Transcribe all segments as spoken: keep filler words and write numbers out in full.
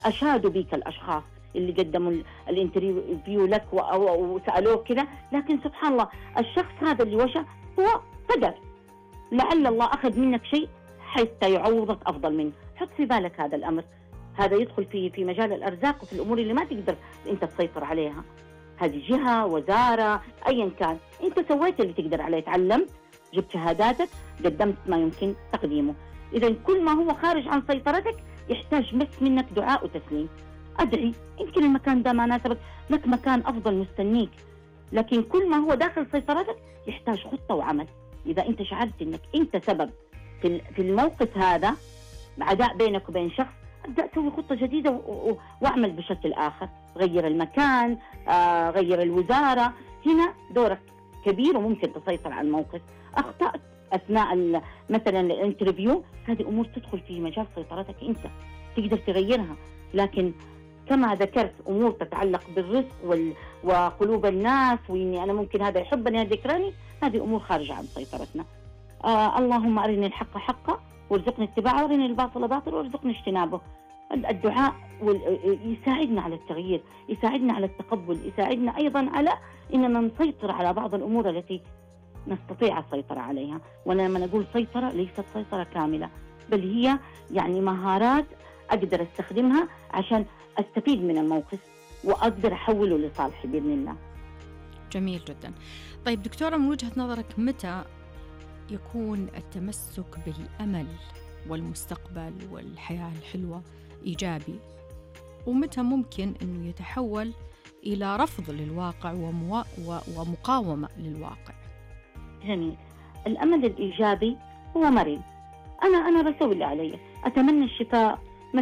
أشادوا بك الأشخاص اللي قدموا الانترفيو لك وسألوك كذا، لكن سبحان الله الشخص هذا اللي وشى هو قدر، لعل الله أخذ منك شيء حتى يعوضك أفضل منه. حط في بالك هذا الأمر، هذا يدخل في في مجال الأرزاق وفي الأمور اللي ما تقدر أنت تسيطر عليها. هذه جهة، وزارة، أيا كان، أنت سويت اللي تقدر عليه، تعلمت، جبت شهاداتك، قدمت ما يمكن تقديمه. إذا كل ما هو خارج عن سيطرتك يحتاج بس منك دعاء وتسليم. أدعي، يمكن المكان ده ما ناسبك، لك مكان أفضل مستنيك. لكن كل ما هو داخل سيطرتك يحتاج خطة وعمل. إذا أنت شعرت أنك أنت سبب في الموقف هذا، عداء بينك وبين شخص، أبدأ أسوي خطة جديدة وأعمل بشكل آخر. غير المكان، آه، غير الوزارة. هنا دورك كبير وممكن تسيطر على الموقف. أخطأت أثناء مثلا الانترفيو، هذه أمور تدخل في مجال سيطرتك أنت، تقدر تغيرها. لكن كما ذكرت أمور تتعلق بالرزق وال... وقلوب الناس، وإني أنا ممكن هذا يحبني هذا يكرهني، هذه أمور خارجة عن سيطرتنا. آه اللهم أرني الحق حقا وارزقني اتباعه، وارني الباطل باطل وارزقني اجتنابه. الدعاء يساعدنا على التغيير، يساعدنا على التقبل، يساعدنا أيضا على إننا نسيطر على بعض الأمور التي نستطيع السيطرة عليها. ولما نقول سيطرة ليست سيطرة كاملة، بل هي يعني مهارات أقدر أستخدمها عشان أستفيد من الموقف وأقدر أحوله لصالحي بإذن الله. جميل جدا. طيب دكتورة، من وجهة نظرك متى يكون التمسك بالأمل والمستقبل والحياة الحلوة إيجابي، ومتى ممكن أنه يتحول إلى رفض للواقع وموا... ومقاومة للواقع؟ جميل. الأمل الإيجابي هو مرن. أنا أنا بسوي اللي علي، أتمنى الشفاء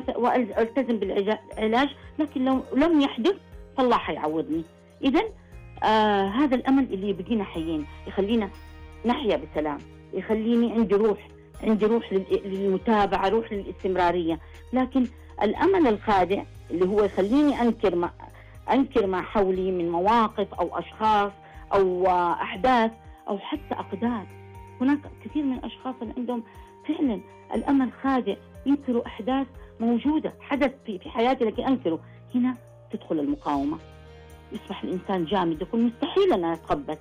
وألتزم بالعلاج، لكن لو لم يحدث فالله حيعوضني. إذن آه هذا الأمل اللي يبقينا حيين، يخلينا نحيا بسلام، يخليني عندي روح عندي روح للمتابعة، روح للاستمرارية. لكن الأمل الخادع اللي هو يخليني أنكر ما أنكر ما حولي من مواقف أو أشخاص أو أحداث أو حتى أقدار. هناك كثير من الأشخاص اللي عندهم فعلا الأمل خادع، ينكروا أحداث موجودة حدث في في حياتي لكن أنكره. هنا تدخل المقاومة، يصبح الإنسان جامد، يقول مستحيل أنا أتقبل،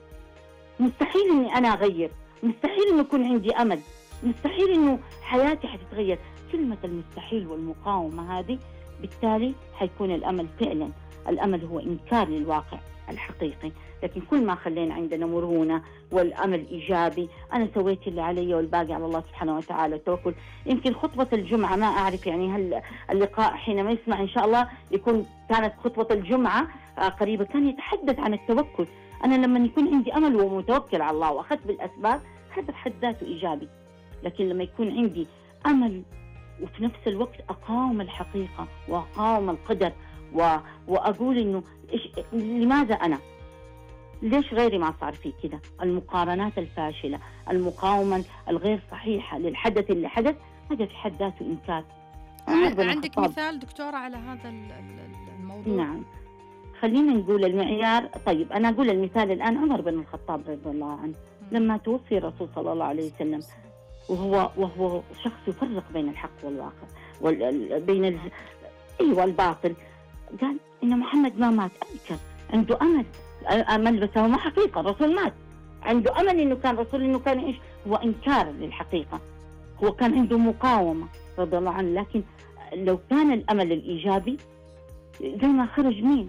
مستحيل إني أنا أغير، مستحيل إنه يكون عندي أمل، مستحيل إنه حياتي حتتغير. كلمة المستحيل والمقاومة هذه بالتالي حيكون الأمل فعلا. الأمل هو إنكار للواقع الحقيقي. لكن كل ما خلينا عندنا مرونة والأمل إيجابي، أنا سويت اللي علي والباقي على الله سبحانه وتعالى، التوكل. يمكن خطبة الجمعة ما أعرف يعني هل اللقاء حينما يسمع إن شاء الله يكون كانت خطبة الجمعة قريبة، كان يتحدث عن التوكل. أنا لما يكون عندي أمل ومتوكل على الله وأخذت بالأسباب، هذا بحد ذاته إيجابي. لكن لما يكون عندي أمل وفي نفس الوقت أقاوم الحقيقة وأقاوم القدر و... وأقول إنه إيش... لماذا أنا؟ ليش غيري ما صار فيه كده؟ المقارنات الفاشلة، المقاومة الغير صحيحة للحدث اللي حدث، هذا في حد ذاته إنكار. عندك مثال دكتورة على هذا الموضوع؟ نعم، خلينا نقول المعيار. طيب أنا أقول المثال الآن، عمر بن الخطاب رضي الله عنه لما توفي الرسول صلى الله عليه وسلم، وهو وهو شخص يفرق بين الحق والواقع وبين ال... أيوة الباطل، قال إن محمد ما مات، أنكر، عنده أمل أمل بس هو ما حقيقة، الرسول مات، عنده أمل إنه كان رسول، إنه كان إيش، هو إنكار للحقيقة، هو كان عنده مقاومة رضي الله عنه. لكن لو كان الأمل الإيجابي زي ما خرج مين؟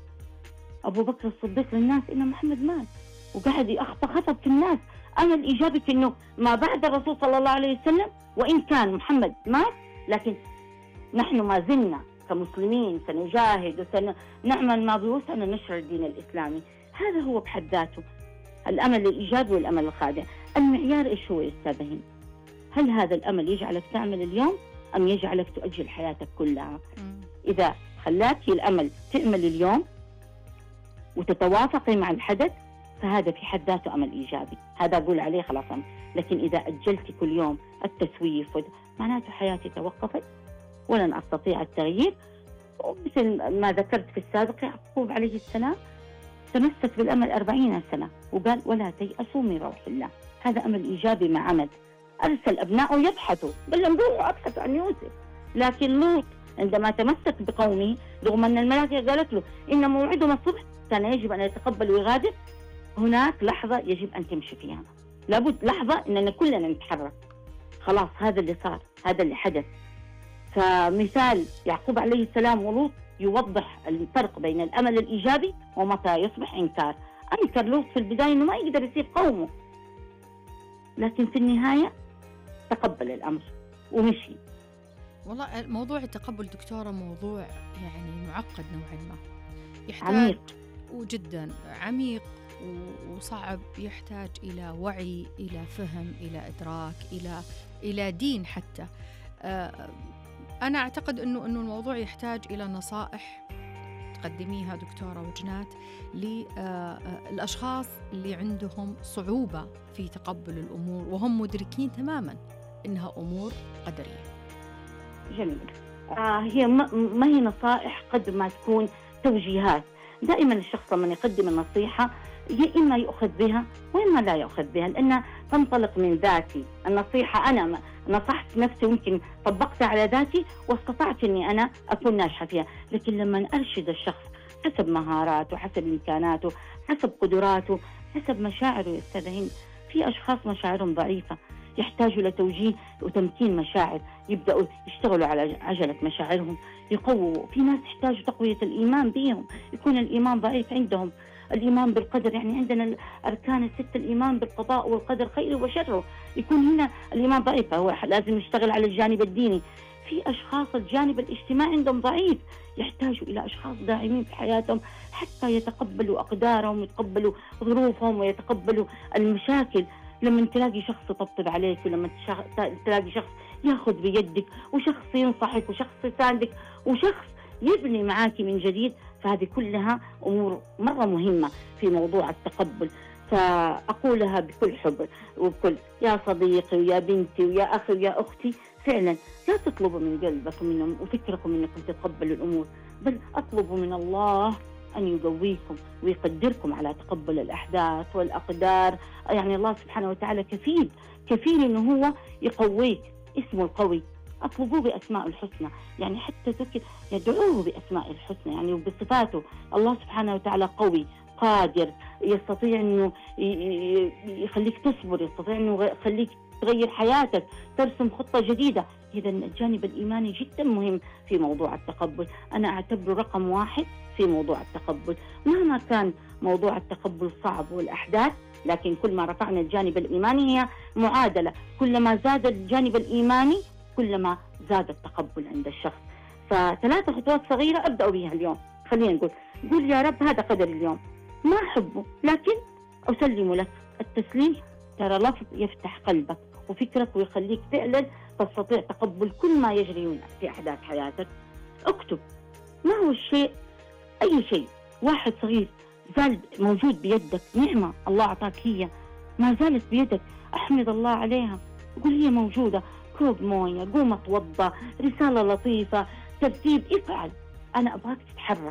أبو بكر الصديق للناس إن محمد مات، وقاعد يخطب خطب في الناس. أمل إيجابي في إنه ما بعد الرسول صلى الله عليه وسلم، وإن كان محمد مات لكن نحن ما زلنا كمسلمين سنجاهد وسنعمل ما بوسعنا نشر الدين الإسلامي. هذا هو بحد ذاته الأمل الإيجابي والأمل الخادع. المعيار إيش هو يا أستاذ هند؟ هل هذا الأمل يجعلك تعمل اليوم أم يجعلك تؤجل حياتك كلها؟ إذا خلاك الأمل تعمل اليوم وتتوافقي مع الحدث، فهذا في حد ذاته أمل إيجابي، هذا أقول عليه خلاص أمل. لكن إذا أجلت كل يوم التسويف معناته حياتي توقفت ولن أستطيع التغيير. ومثل ما ذكرت في السابق، يعقوب عليه السلام تمسك بالأمل أربعين سنة وقال ولا تيأسوا من روح الله. هذا أمل إيجابي مع عمل. أرسل أبنائه يبحثوا، قال لهم روحوا أبحثوا عن يوسف. لكن لوط عندما تمسك بقومه رغم أن الملائكة قالت له إن موعدهم الصبح كان يجب أن يتقبل ويغادر. هناك لحظة يجب أن تمشي فيها، لابد لحظة إننا كلنا نتحرك. خلاص هذا اللي صار، هذا اللي حدث. فمثال يعقوب عليه السلام ولوط يوضح الفرق بين الأمل الإيجابي ومتى يصبح إنكار. أنكر لوط في البداية إنه ما يقدر يسيب قومه، لكن في النهاية تقبل الأمر ومشي. والله موضوع التقبل دكتورة موضوع يعني معقد نوعا ما، يحتاج عميق وجدا عميق وصعب، يحتاج إلى وعي، إلى فهم، إلى إدراك، إلى إلى دين حتى. أنا أعتقد أنه أنه الموضوع يحتاج إلى نصائح تقدميها دكتورة وجنات للأشخاص اللي عندهم صعوبة في تقبل الأمور وهم مدركين تماما إنها أمور قدرية. جميل. آه هي ما هي نصائح قد ما تكون توجيهات. دائما الشخص لما يقدم النصيحة يا إما يأخذ بها وإما لا يأخذ بها، لأنها تنطلق من ذاتي. النصيحة أنا نصحت نفسي ويمكن طبقتها على ذاتي واستطعت أني أنا أكون ناجحة فيها، لكن لما أرشد الشخص حسب مهاراته، حسب إمكاناته، حسب قدراته، حسب مشاعره، يستدعين في أشخاص مشاعرهم ضعيفة يحتاجوا لتوجيه وتمكين مشاعر، يبدأوا يشتغلوا على عجلة مشاعرهم، يقووا. في ناس يحتاجوا تقوية الإيمان بهم، يكون الإيمان ضعيف عندهم. الإيمان بالقدر، يعني عندنا الأركان الستة، الإيمان بالقضاء والقدر خيره وشره، يكون هنا الإيمان ضعيف، هو لازم يشتغل على الجانب الديني. في أشخاص الجانب الاجتماعي عندهم ضعيف، يحتاجوا إلى أشخاص داعمين في حياتهم حتى يتقبلوا أقدارهم ويتقبلوا ظروفهم ويتقبلوا المشاكل. لما تلاقي شخص يطبطب عليك، ولما تلاقي شخص ياخذ بيدك، وشخص ينصحك، وشخص يساندك، وشخص يبني معاك من جديد، فهذه كلها أمور مرة مهمة في موضوع التقبل. فأقولها بكل حب وبكل يا صديقي ويا بنتي ويا أخي ويا أختي، فعلا لا تطلبوا من قلبكم منهم وفكركم أنكم تتقبلوا الأمور، بل أطلبوا من الله أن يقويكم ويقدركم على تقبل الأحداث والأقدار. يعني الله سبحانه وتعالى كفيل كفيل أنه هو يقويك، اسمه القوي. أطلبوه بأسماء الحسنى، يعني حتى ذكر يدعوه بأسماء الحسنى يعني وبصفاته. الله سبحانه وتعالى قوي قادر، يستطيع أنه يخليك تصبر، يستطيع أنه يخليك تغير حياتك، ترسم خطة جديدة. إذا الجانب الإيماني جدا مهم في موضوع التقبل، أنا أعتبره رقم واحد في موضوع التقبل. مهما كان موضوع التقبل صعب والأحداث، لكن كل ما رفعنا الجانب الإيماني هي معادلة، كلما زاد الجانب الإيماني كلما زاد التقبل عند الشخص. فثلاثة خطوات صغيرة أبدأ بها اليوم. خلينا نقول قول يا رب هذا قدر اليوم، ما أحبه لكن أسلم لك. التسليم ترى لفظ يفتح قلبك وفكرك ويخليك فعلا تستطيع تقبل كل ما يجري في أحداث حياتك. اكتب ما هو الشيء، أي شيء واحد صغير زال موجود بيدك، نعمة الله أعطاك هي ما زالت بيدك، أحمد الله عليها. قول هي موجودة، كوب موية، قوم اتوضى، رسالة لطيفة، ترتيب، افعل. أنا أبغاك تتحرك.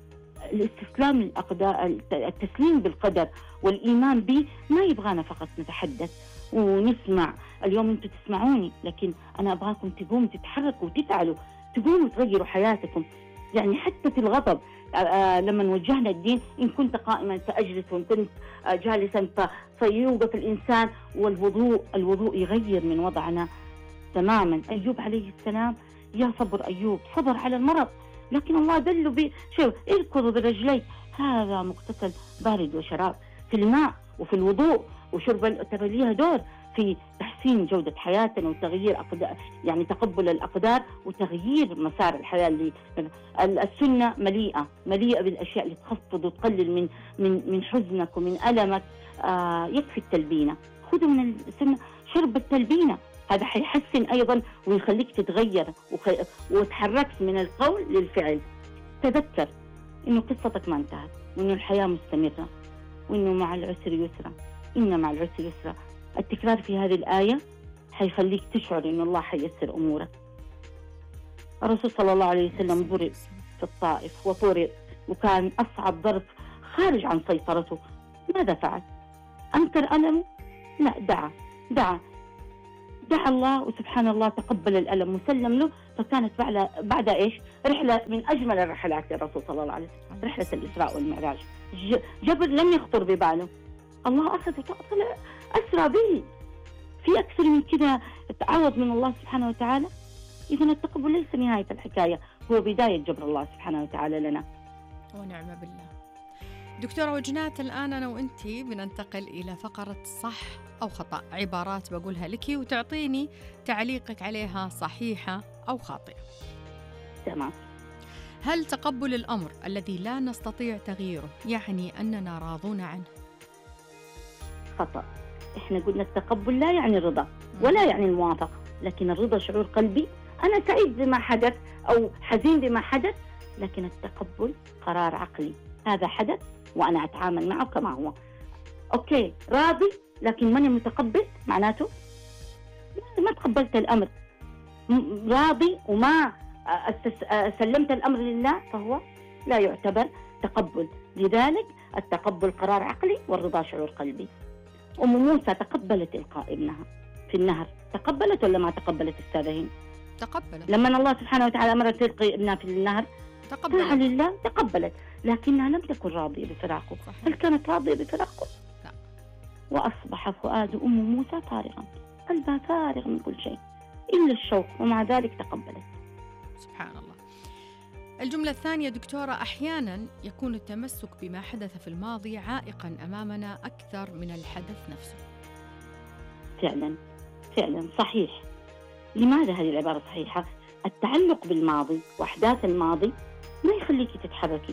الاستسلام للأقدار، التسليم بالقدر والإيمان به ما يبغانا فقط نتحدث ونسمع. اليوم أنتم تسمعوني، لكن أنا أبغاكم تقوموا تتحركوا وتفعلوا، تقوموا تغيروا حياتكم. يعني حتى في الغضب آه لما وجهنا الدين، إن كنت قائما فأجلس، وإن كنت آه جالسا فيوقف الإنسان. والوضوء الوضوء يغير من وضعنا تماما. أيوب عليه السلام، يا صبر أيوب، صبر على المرض، لكن الله دله بشيء، اركض برجليك، هذا مغتسل بارد وشراب. في الماء وفي الوضوء وشرب ترى ليها دور في تحسين جودة حياتنا وتغيير أقدار، يعني تقبل الأقدار وتغيير مسار الحياة. اللي السنة مليئة مليئة بالأشياء اللي تخفض وتقلل من من من حزنك ومن ألمك. آه يكفي التلبينة، خذوا من السنة شرب التلبينة، هذا حيحسن أيضا ويخليك تتغير وخ... وتحركت من القول للفعل. تذكر إنه قصتك ما انتهت، وإنه الحياة مستمرة، وإنه مع العسر يسرا، إن مع العسر يسرا. التكرار في هذه الآية حيخليك تشعر إنه الله حيسر أمورك. الرسول صلى الله عليه وسلم ضرب في الطائف وطرد، وكان أصعب ضرب خارج عن سيطرته. ماذا فعل؟ أنكر ألمه؟ لا، دعا دعا دعا الله وسبحان الله تقبل الألم وسلم له، فكانت بعد بعد إيش رحلة من أجمل الرحلات للرسول صلى الله عليه وسلم، رحلة الإسراء والمعراج. جبل لم يخطر بباله، الله أخذ وطلع أسرى به. في أكثر من كذا تعوض من الله سبحانه وتعالى. إذا التقبل ليس نهاية الحكاية، هو بداية جبر الله سبحانه وتعالى لنا. ونعم بالله. دكتورة وجنات، الآن أنا وإنتي بننتقل إلى فقرة صح أو خطأ، عبارات بقولها لك وتعطيني تعليقك عليها صحيحة أو خاطئة. تمام. هل تقبل الأمر الذي لا نستطيع تغييره يعني أننا راضون عنه؟ خطأ. إحنا قلنا التقبل لا يعني الرضا ولا يعني الموافقة، لكن الرضا شعور قلبي، أنا سعيد بما حدث أو حزين بما حدث، لكن التقبل قرار عقلي، هذا حدث وأنا أتعامل معه كما هو. أوكي راضي لكن ماني متقبل، معناته ما تقبلت الأمر. راضي وما سلمت الأمر لله فهو لا يعتبر تقبل. لذلك التقبل قرار عقلي والرضا شعور قلبي. أم موسى تقبلت إلقاء ابنها في النهر، تقبلت ولا ما تقبلت أستاذة هند؟ تقبلت. لما الله سبحانه وتعالى أمر تلقي ابنها في النهر تقبلت لله، تقبلت، لكنها لم تكن راضية بفراقه. صحيح. هل كانت راضية بفراقه؟ لا. وأصبح فؤاد أم موسى فارغا، قلبها فارغ من كل شيء إلا الشوق، ومع ذلك تقبلت. سبحان الله. الجملة الثانية دكتورة، أحيانا يكون التمسك بما حدث في الماضي عائقا أمامنا أكثر من الحدث نفسه. فعلا فعلا صحيح. لماذا هذه العبارة صحيحة؟ التعلق بالماضي وأحداث الماضي ما يخليكي تتحركي،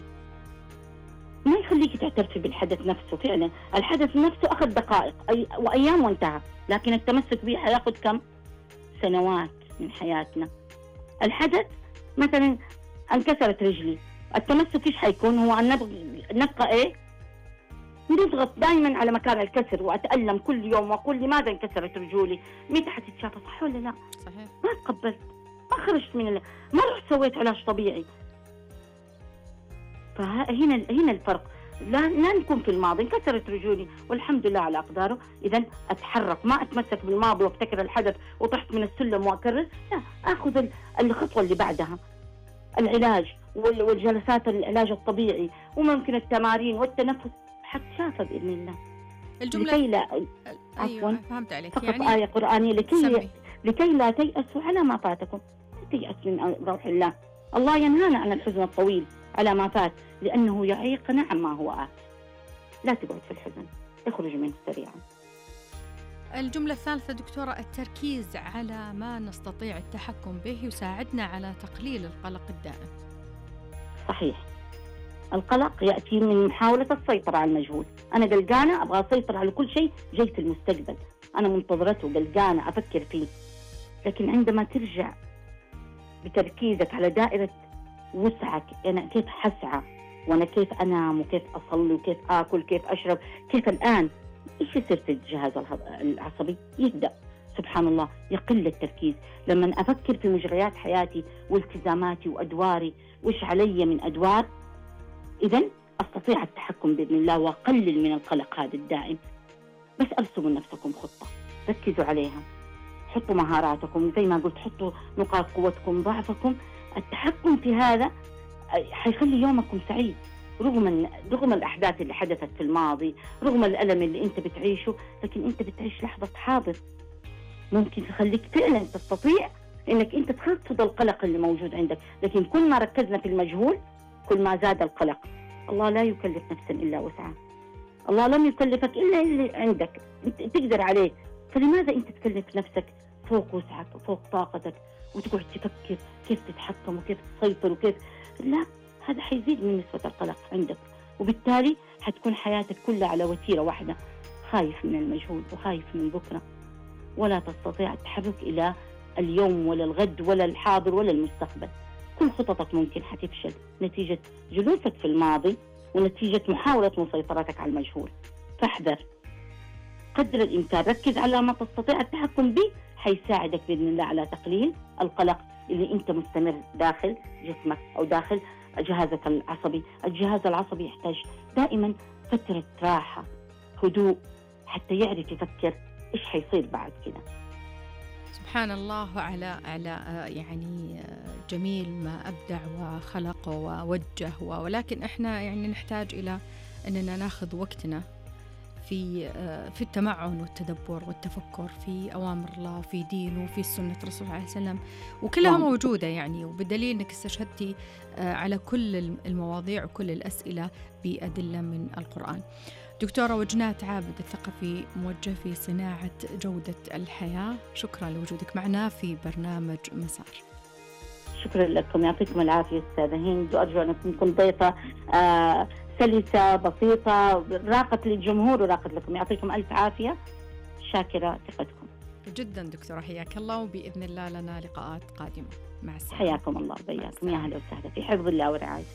ما يخليكي تعترفي بالحدث نفسه. فعلا الحدث نفسه أخذ دقائق أي وأيام وانتهى، لكن التمسك به حياخذ كم سنوات من حياتنا. الحدث مثلا انكسرت رجلي، التمسك ايش حيكون؟ هو أن نبقى ايه نضغط دائما على مكان الكسر وأتألم كل يوم وأقول لماذا انكسرت رجولي؟ متى حتتشافى؟ صح ولا لا؟ صحيح. ما تقبلت، ما خرجت من ال... ما رحت سويت علاج طبيعي. فهنا هنا الفرق. لا لا نكون في الماضي انكسرت رجولي والحمد لله على أقداره، إذا أتحرك، ما أتمسك بالماضي وافتكر الحدث وطحت من السلم وأكرر، لا، أخذ الخطوة اللي بعدها، العلاج والجلسات العلاج الطبيعي وممكن التمارين والتنفس، حتشافى بإذن الله. الجملة لكي لا أيوة فهمت عليك. فقط يعني آية قرآنية لكي سمي. لكي لا تيأسوا على ما فاتكم. لا تيأس من روح الله. الله ينهانا عن الحزن الطويل على ما فات لأنه يعيقنا عما هو آت. لا تقعد في الحزن، اخرج منه سريعا. الجملة الثالثة دكتورة، التركيز على ما نستطيع التحكم به يساعدنا على تقليل القلق الدائم. صحيح. القلق يأتي من محاولة السيطرة على المجهول. أنا قلقانة أبغى أسيطر على كل شيء جاي في المستقبل، أنا منتظرته قلقانة أفكر فيه. لكن عندما ترجع بتركيزك على دائرة وسعك، أنا كيف حسعى وأنا كيف أنام وكيف أصلي وكيف آكل كيف أشرب، كيف الآن إيش يصير في الجهاز العصبي؟ يبدأ سبحان الله يقل التركيز. لما أفكر في مجريات حياتي والتزاماتي وأدواري وإيش علي من أدوار، إذن أستطيع التحكم بإذن الله وأقلل من القلق هذا الدائم. بس أرسموا لنفسكم خطة، ركزوا عليها، حطوا مهاراتكم زي ما قلت، حطوا نقاط قوتكم ضعفكم. التحكم في هذا حيخلي يومكم سعيد رغم رغم الأحداث اللي حدثت في الماضي، رغم الألم اللي أنت بتعيشه، لكن أنت بتعيش لحظة حاضر ممكن تخليك فعلا تستطيع إنك أنت تخفض القلق اللي موجود عندك. لكن كل ما ركزنا في المجهول كل ما زاد القلق. الله لا يكلف نفسا إلا وسعها، الله لم يكلفك إلا اللي عندك أنت تقدر عليه. فلماذا أنت تكلف نفسك فوق وسعك وفوق طاقتك وتقعد تفكر كيف تتحكم وكيف تسيطر وكيف لا؟ هذا حيزيد من نسبة القلق عندك، وبالتالي حتكون حياتك كلها على وتيرة واحدة، خايف من المجهول وخايف من بكرة، ولا تستطيع التحرك إلى اليوم ولا الغد ولا الحاضر ولا المستقبل. كل خططك ممكن حتفشل نتيجة جلوسك في الماضي ونتيجة محاولة مسيطرتك على المجهول. فاحذر قدر الإمكان، ركز على ما تستطيع التحكم به، حيساعدك بإذن الله على تقليل القلق اللي أنت مستمر داخل جسمك أو داخل جهازك العصبي. الجهاز العصبي يحتاج دائما فترة راحة هدوء حتى يعرف يفكر إيش حيصير بعد كده. سبحان الله على على يعني جميل ما أبدع وخلق ووجه، ولكن إحنا يعني نحتاج إلى أننا ناخذ وقتنا في في التمعن والتدبر والتفكر في أوامر الله وفي دينه وفي سنة الرسول صلى الله عليه وسلم، وكلها موجودة يعني، وبدليل أنك استشهدتي على كل المواضيع وكل الأسئلة بأدلة من القرآن. دكتورة وجنات عابد، الثقفي، موجه في صناعة جودة الحياة، شكرا لوجودك معنا في برنامج مسار. شكرا لكم، يعطيكم العافية أستاذة هند، وأرجو أن تكون ضيفة آه سلسة بسيطة راقت للجمهور وراقت لكم. يعطيكم ألف عافية، شاكرة ثقتكم جدا دكتورة، حياك الله، وبإذن الله لنا لقاءات قادمة. مع السلامة. حياكم الله وبياكم، يا هلا وسهلا، في حفظ الله ورعايته.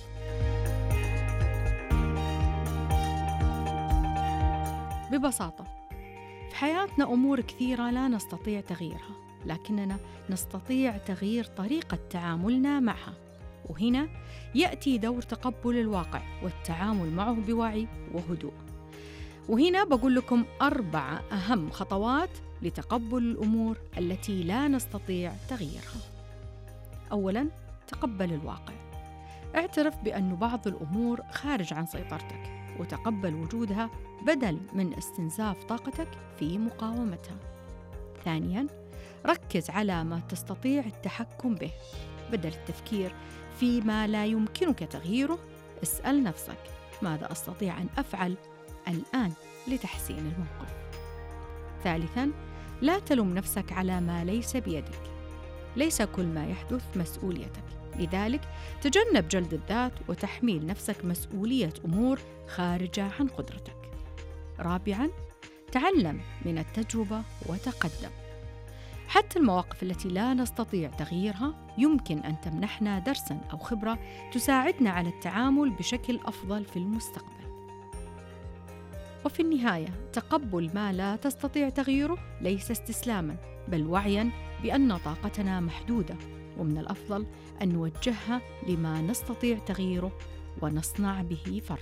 ببساطة في حياتنا أمور كثيرة لا نستطيع تغييرها، لكننا نستطيع تغيير طريقة تعاملنا معها، وهنا يأتي دور تقبل الواقع والتعامل معه بوعي وهدوء. وهنا بقول لكم أربع أهم خطوات لتقبل الأمور التي لا نستطيع تغييرها. أولاً، تقبل الواقع. اعترف بأن بعض الأمور خارج عن سيطرتك، وتقبل وجودها بدل من استنزاف طاقتك في مقاومتها. ثانياً، ركز على ما تستطيع التحكم به بدل التفكير فيما لا يمكنك تغييره. اسأل نفسك: ماذا أستطيع أن أفعل الآن لتحسين الموقف؟ ثالثاً، لا تلوم نفسك على ما ليس بيدك. ليس كل ما يحدث مسؤوليتك، لذلك تجنب جلد الذات وتحميل نفسك مسؤولية أمور خارجة عن قدرتك. رابعاً، تعلم من التجربة وتقدم. حتى المواقف التي لا نستطيع تغييرها يمكن أن تمنحنا درساً أو خبرة تساعدنا على التعامل بشكل أفضل في المستقبل. وفي النهاية، تقبل ما لا تستطيع تغييره ليس استسلاماً، بل وعياً بأن طاقتنا محدودة، ومن الأفضل أن نوجهها لما نستطيع تغييره ونصنع به فرق.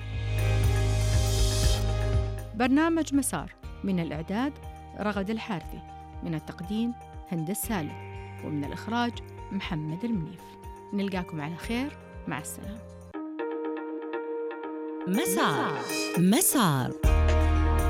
برنامج مسار، من الإعداد رغد الحارثي، من التقديم هند السالم، ومن الإخراج محمد المنيف. نلقاكم على خير، مع السلامة. مسار مسار